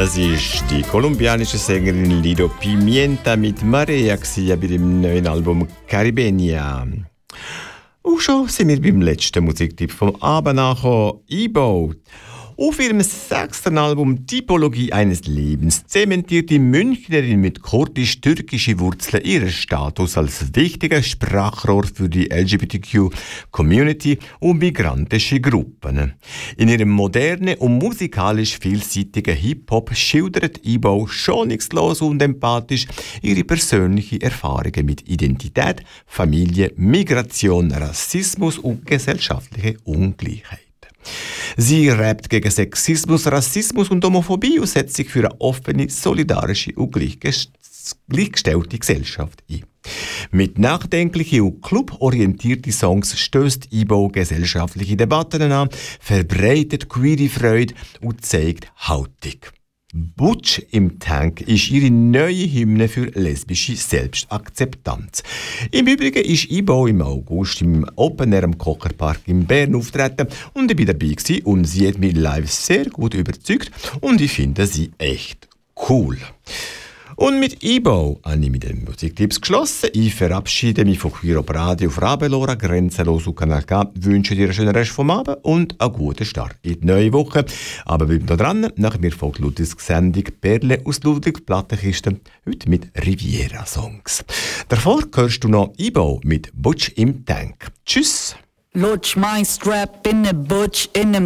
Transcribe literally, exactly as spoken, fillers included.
Das ist die kolumbianische Sängerin Lido Pimienta mit Marea bei dem neuen Album Caribenia. Und schon sind wir beim letzten Musiktipp vom Abend angekommen. Ibo. Auf ihrem sechsten Album «Typologie eines Lebens» zementiert die Münchnerin mit kurdisch-türkischen Wurzeln ihren Status als wichtiger Sprachrohr für die L G B T Q-Community und migrantische Gruppen. In ihrem modernen und musikalisch vielseitigen Hip-Hop schildert Ibo schonungslos und empathisch ihre persönlichen Erfahrungen mit Identität, Familie, Migration, Rassismus und gesellschaftliche Ungleichheit. Sie rappt gegen Sexismus, Rassismus und Homophobie und setzt sich für eine offene, solidarische und gleichgestellte Gesellschaft ein. Mit nachdenklichen und cluborientierten Songs stößt Ibo gesellschaftliche Debatten an, verbreitet queere Freude und zeigt Haltung. Butch im Tank ist ihre neue Hymne für lesbische Selbstakzeptanz. Im Übrigen ist Ibo im August im Open Air am Kocherpark in Bern auftreten und ich war dabei gewesen und sie hat mich live sehr gut überzeugt und ich finde sie echt cool. Und mit Ibo habe ich mit den Musiktipps geschlossen. Ich verabschiede mich von Queer Op Radio auf Rabelora, grenzenlos auf Kanal K. Wünsche dir einen schönen Rest vom Abend und einen guten Start in die neue Woche. Aber bleib noch dran, nach mir folgt Ludwigs Sendung Perle aus Ludwigs Plattenkiste, heute mit Riviera-Songs. Davor hörst du noch Ibo mit Butch im Tank. Tschüss! Lutsch mein Strap in the Butch in the